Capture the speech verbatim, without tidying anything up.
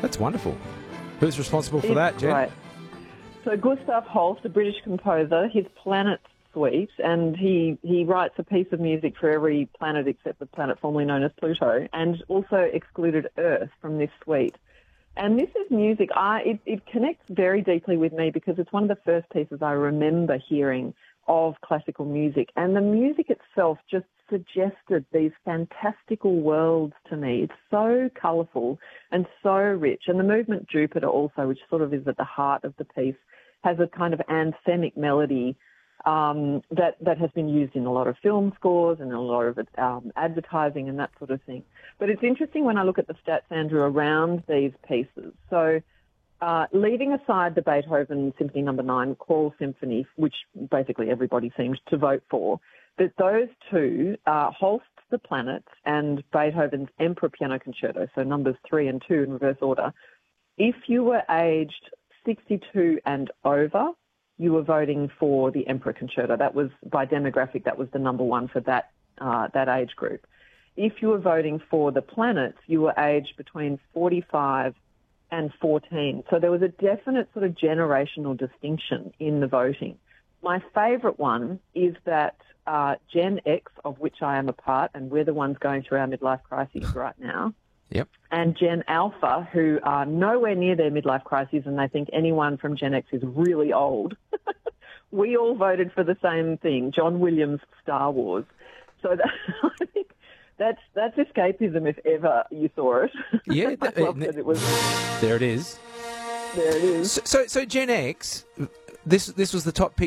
That's wonderful. Who's responsible for It's that, Jen? great. So Gustav Holst, a British composer, his Planet Suite, and he, he writes a piece of music for every planet except the planet formerly known as Pluto, and also excluded Earth from this suite. And this is music, I, it, it connects very deeply with me because it's one of the first pieces I remember hearing of classical music. And the music itself just suggested these fantastical worlds to me. It's so colourful and so rich. And the movement Jupiter also, which sort of is at the heart of the piece, has a kind of anthemic melody um, that, that has been used in a lot of film scores and a lot of um, advertising and that sort of thing. But it's interesting when I look at the stats, Andrew, around these pieces. So uh, leaving aside the Beethoven Symphony Number nine, Choral Symphony, which basically everybody seems to vote for, that those two, uh, Holst's The Planets and Beethoven's Emperor Piano Concerto, so numbers three and two in reverse order, if you were aged sixty-two and over, you were voting for the Emperor Concerto. That was, by demographic, that was the number one for that uh, that age group. If you were voting for The Planets, you were aged between forty-five and fourteen. So there was a definite sort of generational distinction in the voting. My favourite one is that uh, Gen X, of which I am a part, and we're the ones going through our midlife crises right now, Yep. and Gen Alpha, who are nowhere near their midlife crises and they think anyone from Gen X is really old. We all voted for the same thing, John Williams' Star Wars. So that, I think that's that's escapism if ever you saw it. Yeah, I love that it was. There it is. There it is. So, so, so Gen X, this this was the top pick